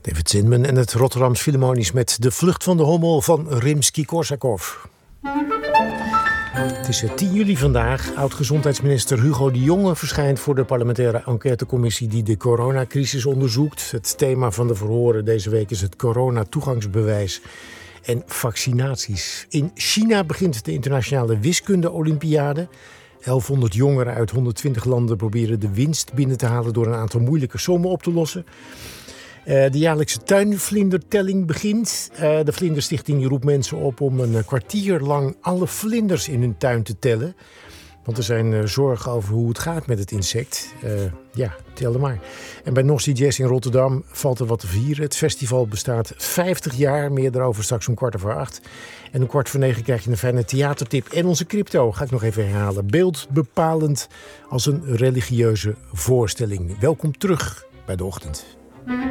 David Zinman en het Rotterdams Philharmonisch met De Vlucht van de Hommel van Rimsky-Korsakov. Het is 10 juli vandaag. Oud-gezondheidsminister Hugo de Jonge verschijnt voor de parlementaire enquêtecommissie die de coronacrisis onderzoekt. Het thema van de verhoren deze week is het corona-toegangsbewijs en vaccinaties. In China begint de internationale wiskunde-olympiade. 1100 jongeren uit 120 landen proberen de winst binnen te halen door een aantal moeilijke sommen op te lossen. De jaarlijkse tuinvlindertelling begint. De Vlinderstichting roept mensen op om een kwartier lang alle vlinders in hun tuin te tellen. Want er zijn zorgen over hoe het gaat met het insect. Tel er maar. En bij Nossi Jazz in Rotterdam valt er wat te vieren. Het festival bestaat 50 jaar. Meer daarover straks om 8:15. En om 8:45 krijg je een fijne theatertip. En onze crypto, ga ik nog even herhalen. Beeldbepalend als een religieuze voorstelling. Welkom terug bij De Ochtend.